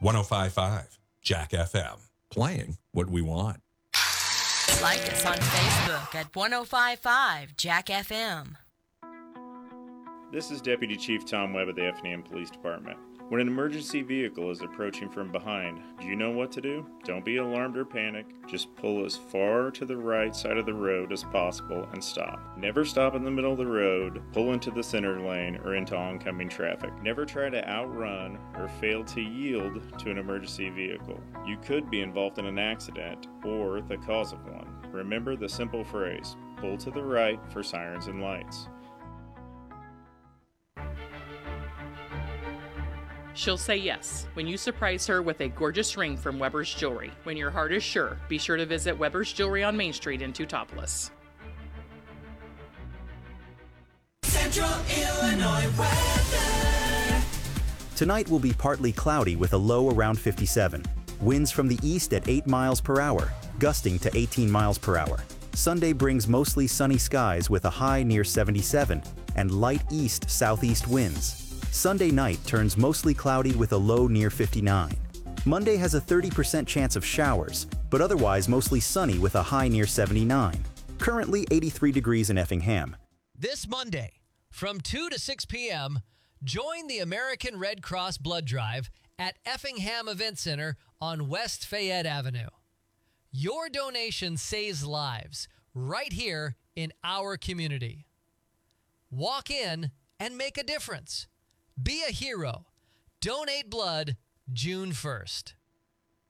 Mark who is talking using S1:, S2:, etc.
S1: 105.5 Jack FM. Playing what we want.
S2: Like us on Facebook at 105.5 Jack FM.
S3: This is Deputy Chief Tom Webb of the Effingham Police Department. When an emergency vehicle is approaching from behind, do you know what to do? Don't be alarmed or panic. Just pull as far to the right side of the road as possible and stop. Never stop in the middle of the road, pull into the center lane, or into oncoming traffic. Never try to outrun or fail to yield to an emergency vehicle. You could be involved in an accident or the cause of one. Remember the simple phrase, pull to the right for sirens and lights.
S4: She'll say yes when you surprise her with a gorgeous ring from Weber's Jewelry. When your heart is sure, be sure to visit Weber's Jewelry on Main Street in Teutopolis.
S5: Central Illinois weather.
S6: Tonight will be partly cloudy with a low around 57. Winds from the east at 8 miles per hour, gusting to 18 miles per hour. Sunday brings mostly sunny skies with a high near 77 and light east-southeast winds. Sunday night turns mostly cloudy with a low near 59. Monday has a 30% chance of showers, but otherwise mostly sunny with a high near 79. Currently 83 degrees in Effingham.
S7: This Monday, from 2 to 6 p.m., join the American Red Cross Blood Drive at Effingham Event Center on West Fayette Avenue. Your donation saves lives right here in our community. Walk in and make a difference. Be a hero. Donate blood June 1st.